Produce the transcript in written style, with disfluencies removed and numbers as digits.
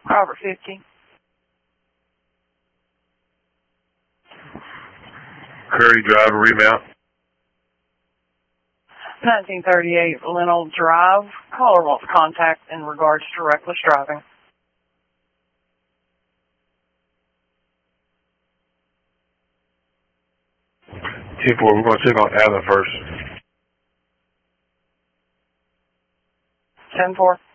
Robert 50. Curry driver remount. 1938 Lennell Drive. Caller wants contact in regards to reckless driving. 10-4, we're going to check on Allen first. 10-4.